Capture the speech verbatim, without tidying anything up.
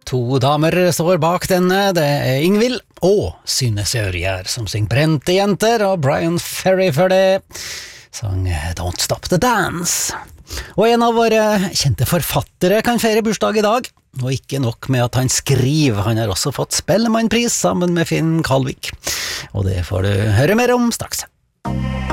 To damer står bak denne, det er Ingvild og Synne Sørgjær som synger Brente jenter, og Brian Ferry for det sang Don't Stop the Dance. Og en av våre kjente forfattere kan feire bursdag i dag, og ikke nok med at han skriver, han har også fått Spellemannpris sammen med Finn Kalvik. Og det får du høre mer om straks.